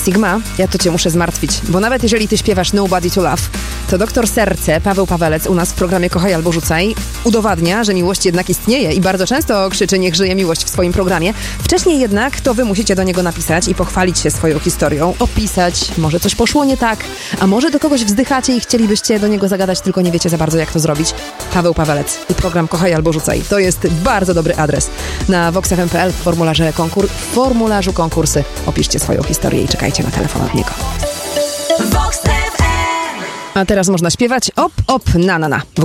Sigma, ja to cię muszę zmartwić, bo nawet jeżeli ty śpiewasz Nobody to Love, to doktor Serce, Paweł Pawelec u nas w programie Kochaj albo Rzucaj udowadnia, że miłość jednak istnieje i bardzo często krzyczy niech żyje miłość w swoim programie. Wcześniej jednak to wy musicie do niego napisać i pochwalić się swoją historią, opisać, może coś poszło nie tak, a może do kogoś wzdychacie i chcielibyście do niego zagadać, tylko nie wiecie za bardzo jak to zrobić. Paweł Pawelec i program Kochaj albo Rzucaj. To jest bardzo dobry adres. Na voxfm.pl w formularzu konkursy opiszcie swoją historię i czekajcie na telefon od niego. A teraz można śpiewać op, op, na.